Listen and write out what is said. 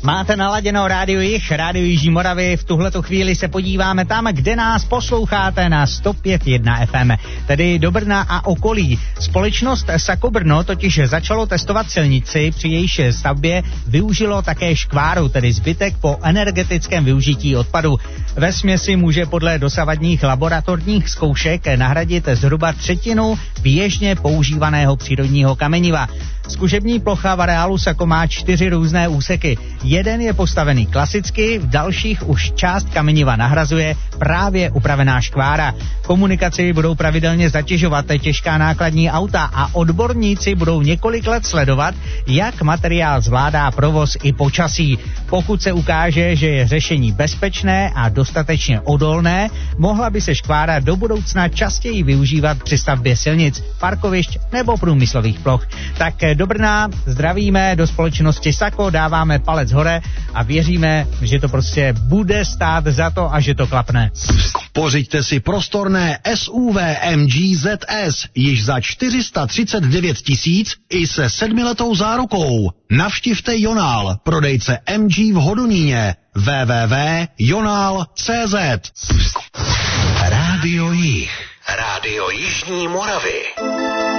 Máte naladěno Rádio Jih, Rádio Jižní Moravy. V tuhleto chvíli se podíváme tam, kde nás posloucháte na 105.1 FM, tedy do Brna a okolí. Společnost Sako Brno totiž začalo testovat silnici, při jejíž stavbě využilo také škváru, tedy zbytek po energetickém využití odpadu. Ve směsi může podle dosavadních laboratorních zkoušek nahradit zhruba třetinu běžně používaného přírodního kameniva. Zkušební plocha v areálu Sako má 4 různé úseky. Jeden je postavený klasicky, v dalších už část kameniva nahrazuje právě upravená škvára. Komunikaci budou pravidelně zatěžovat těžká nákladní auta a odborníci budou několik let sledovat, jak materiál zvládá provoz i počasí. Pokud se ukáže, že je řešení bezpečné a dostatečně odolné, mohla by se škvára do budoucna častěji využívat při stavbě silnic, parkovišť nebo průmyslových ploch. Tak do Brna zdravíme, do společnosti Sako dáváme palec hore a věříme, že to prostě bude stát za to a že to klapne. Pořiďte si prostorné SUV MG ZS již za 439 000 i se 7letou zárukou. Navštivte Jonál, prodejce MG v Hodoníně. www.jonal.cz. Rádio Jih, Rádio Jižní Moravy.